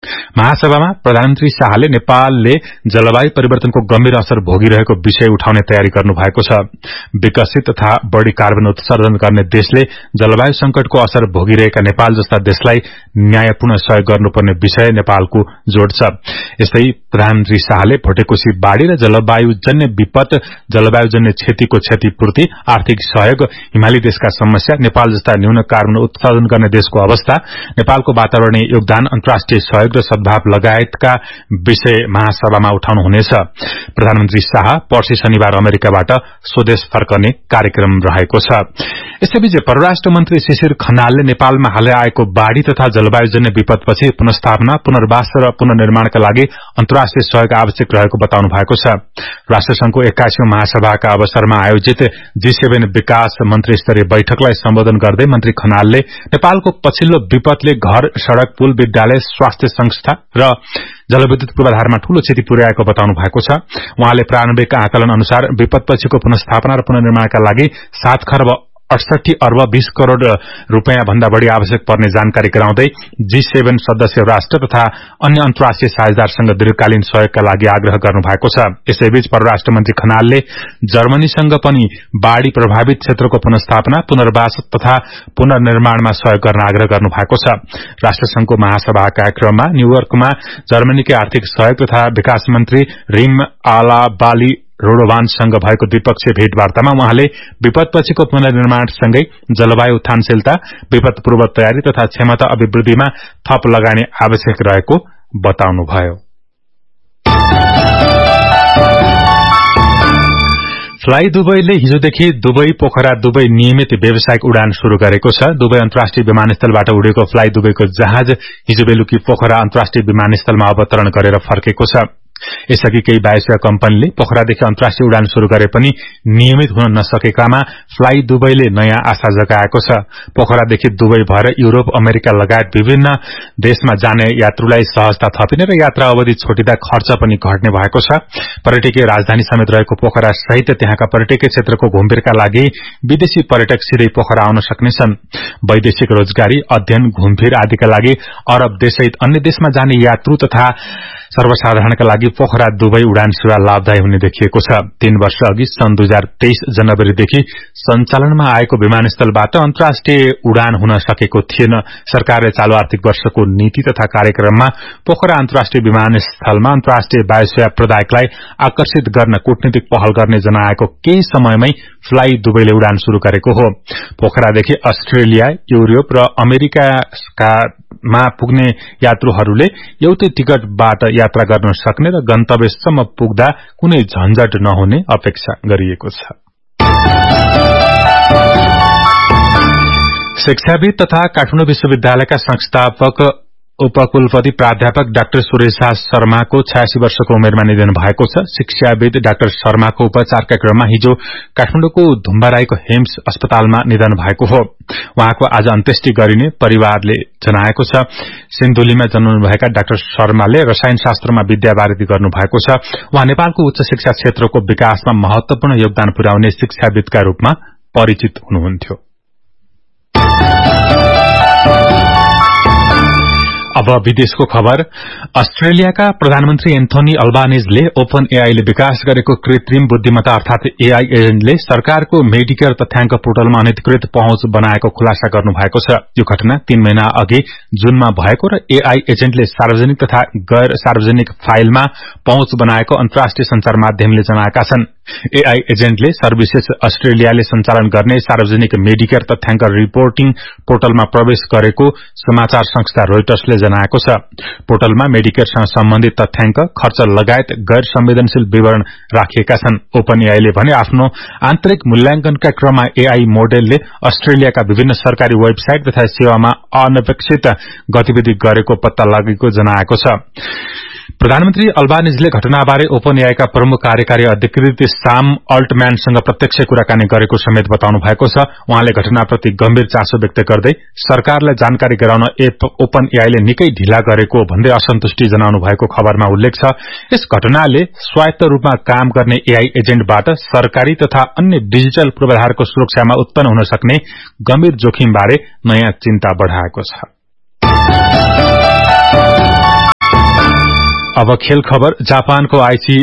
महासभामा प्रधानमन्त्री शाहले नेपालले जलवायु परिवर्तनको गम्भीर असर भोगिरहेको विषय उठाउने तयारी गर्नु भएको छ। विकसित तथा बढ़ी कार्बन उत्सर्जन गर्ने देशले जलवायु संकटको असर भोगिरहेका नेपाल जस्ता देशलाई न्यायपूर्ण सहयोग गर्नुपर्ने विषय नेपालको जोड़ छ। यस्तै प्रधानमन्त्री शाहले भोटेकोशी बाढ़ी र जलवायुजन्य विपद, जलवायुजन्य क्षतिको क्षतिपूर्ति, आर्थिक सहयोग, हिमाली देशका समस्या, नेपाल जस्ता न्यून कार्बन उत्सर्जन गर्ने देशको अवस्था, नेपालको वातावरणीय योगदान, अन्तर्राष्ट्रिय सहयोग र सद्भाव लगायतका विषय महासभामा उठाउनु हुनेछ। प्रधानमन्त्री शाह पर्सि शनिबार अमेरिकाबाट स्वदेश फर्कने कार्यक्रम रहेको छ। यसैबीच परराष्ट्र मन्त्री शिशिर खनालले नेपालमा हालै आएको बाढ़ी तथा जलवायुजन्य विपदपछि पुनर्स्थापना, पुनर्वास र पुनर्निर्माणका लागि अन्तर्राष्ट्रिय सहयोग आवश्यक रहेको बताउनु भएको छ। राष्ट्रसंघको 81औं महासभाका अवसरमा आयोजित G7 विकास मन्त्री स्तरीय बैठकलाई सम्बोधन गर्दै मन्त्री खनालले नेपालको पछिल्लो विपदले घर, सड़क, पुल, विद्यालय, स्वास्थ्य संस्था र जलविद्युत पूर्वाधारमा ठूलो क्षति पुर्याएको बताउनु भएको छ। उहाँले प्रारम्भिक आकलन अनुसार विपदपछिको पुनर्स्थापना र पुनर्निर्माणका लागि 7 खर्ब 68 अर्ब 20 करोड़ रूपियाँ भन्दा बढ़ी आवश्यक पर्ने जानकारी गराउँदै G7 सदस्य राष्ट्र तथा अन्य अन्तर्राष्ट्रिय साझेदारसँग दीर्घकालीन सहयोगका लागि आग्रह गर्नु भएको छ। यसैबीच परराष्ट्र मन्त्री खनालले जर्मनीसँग पनि बाढ़ी प्रभावित क्षेत्रको पुनर्स्थापना, पुनर्वास तथा पुनर्निर्माणमा सहयोग गर्न आग्रह गर्नु भएको छ। राष्ट्रसंघको महासभा कार्यक्रममा न्यूयोर्कमा जर्मनीकै आर्थिक सहयोग तथा विकास मन्त्री रिम आलाबाली रोडोभानसँग भएको द्विपक्षीय भेटवार्तामा उहाँले विपदपछिको पुनर्निर्माणसँगै जलवायु उत्थानशीलता, विपद पूर्व तयारी तथा क्षमता अभिवृद्धिमा थप लगानी आवश्यक रहेको बताउनुभयो। फ्लाई दुबईले हिजोदेखि दुबई, पोखरा, दुबई नियमित व्यावसायिक उडान शुरू गरेको छ। दुबई अन्तर्राष्ट्रिय विमानस्थलबाट उडेको फ्लाई दुबईको जहाज हिजो बेलुकी पोखरा अन्तर्राष्ट्रिय विमानस्थलमा अवतरण गरेर फर्केको छ। यसअघि केही वायुसेवा कम्पनीले पोखरादेखि अन्तर्राष्ट्रिय उडान शुरू गरे पनि नियमित हुन नसकेकामा फ्लाई दुबईले नयाँ आशा जगाएको छ। पोखरादेखि दुबई भएर युरोप, अमेरिका लगायत विभिन्न देशमा जाने यात्रुलाई सहजता थपिने र यात्रा अवधि छोटिँदा खर्च पनि घट्ने भएको छ। पर्यटकीय राजधानी समेत रहेको पोखरा सहित त्यहाँका पर्यटकीय क्षेत्रको घुमफिरका लागि विदेशी पर्यटक सिधै पोखरा आउन सक्नेछन्। वैदेशिक रोजगारी, अध्ययन, घुमफिर आदिका लागि अरब देशसहित अन्य देशमा जाने यात्रु तथा सर्वसाधारणका लागि पोखरा दुबई उडान सेवा लाभदायी हुने देखिएको छ। 3 वर्ष अघि सन् 2023 जनवरीदेखि सञ्चालनमा आएको विमानस्थलबाट अन्तर्राष्ट्रिय उडान हुन सकेको थिएन। सरकारले चालू आर्थिक वर्षको नीति तथा कार्यक्रममा पोखरा अन्तर्राष्ट्रिय विमानस्थलमा अन्तर्राष्ट्रिय वायुसेवा प्रदायकलाई आकर्षित गर्न कूटनीतिक पहल गर्ने जनाएको केही समयमै फ्लाई दुबईले उडान शुरू गरेको हो। पोखरादेखि अस्ट्रेलिया, युरोप र अमेरिकामा पुग्ने यात्रुहरूले एउटै टिकटबाट यात्रा गर्न सक्ने र गन्तव्यसम्म पुग्दा कुनै झन्झट नहुने अपेक्षा गरिएको छ। शिक्षाविद तथा काठमाडौँ विश्वविद्यालयका संस्थापक उपकुलपति प्राध्यापक डाक्टर सुरेश शर्माको 86 वर्षको उमेरमा निधन भएको छ। शिक्षाविद डाक्टर शर्माको उपचारका क्रममा हिजो काठमाडौँको धुम्बाराईको हेम्स अस्पतालमा निधन भएको हो। उहाँको आज अन्त्येष्टि गरिने परिवारले जनाएको छ। सिन्धुलीमा जन्मनुभएका डाक्टर शर्माले रसायनशास्त्रमा विद्यावारिधि गर्नुभएको छ। उहाँ नेपालको उच्च शिक्षा क्षेत्रको विकासमा महत्वपूर्ण योगदान पुर्याउने शिक्षाविदका रूपमा परिचित हुनुहुन्थ्यो। अब विदेशको खबर। अस्ट्रेलियाका प्रधानमन्त्री एन्थोनी अल्बानिजले ओपन एआईले विकास गरेको कृत्रिम बुद्धिमत्ता अर्थात एआई एजेन्टले सरकारको मेडिकेयर तथ्याङ्क पोर्टलमा अनधिकृत पहुँच बनाएको खुलासा गर्नुभएको छ। यो घटना 3 महिना अघि जुनमा भएको र एआई एजेन्टले सार्वजनिक तथा गैर सार्वजनिक फाइलमा पहुँच बनाएको अन्तर्राष्ट्रिय संचार माध्यमले जनाएका छन्। एआई एजेन्टले सर्भिसेस अस्ट्रेलियाले सञ्चालन गर्ने सार्वजनिक मेडिकेयर तथ्याङ्क रिपोर्टिङ पोर्टलमा प्रवेश गरेको समाचार संस्था रोइटर्सले जनाएको छ। पोर्टलमा मेडिकेयरसँग सम्बन्धित तथ्याङ्क, खर्च लगायत गैर संवेदनशील विवरण राखिएका छन्। ओपन एआईले भने आफ्नो आन्तरिक मूल्याङ्कनका क्रममा एआई मोडेलले अस्ट्रेलियाका विभिन्न सरकारी वेबसाइट तथा सेवामा अनपेक्षित गतिविधि गरेको पत्ता लागेको जनाएको छ। प्रधानमन्त्री अल्बानिजले घटनाबारे ओपन एआईका प्रमुख कार्यकारी अधिकृत साम अल्टम्यानसँग प्रत्यक्ष कुराकानी गरेको समेत बताउनु भएको छ। उहाँले घटनाप्रति गम्भीर चासो व्यक्त गर्दै सरकारलाई जानकारी गराउन ओपन एआईले निकै ढिला गरेको भन्दै असन्तुष्टि जनाउनु भएको खबरमा उल्लेख छ। यस घटनाले स्वायत्त रूपमा काम गर्ने एआई एजेन्टबाट सरकारी तथा अन्य डिजिटल पूर्वाधारको सुरक्षामा उत्पन्न हुन सक्ने गम्भीर जोखिमबारे नयाँ चिन्ता बढ़ाएको छ। अब खेल खबर। जापानको आइची